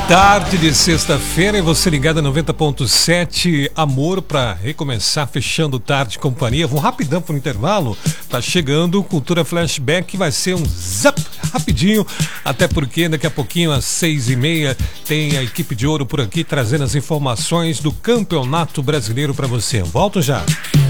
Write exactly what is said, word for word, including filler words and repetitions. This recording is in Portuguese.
Tarde de sexta-feira e você ligado a noventa ponto sete, amor para recomeçar, fechando tarde companhia. Vamos rapidão para o intervalo, tá chegando Cultura Flashback, que vai ser um zap rapidinho, até porque daqui a pouquinho às seis e meia tem a equipe de ouro por aqui trazendo as informações do Campeonato Brasileiro para você. Volto já.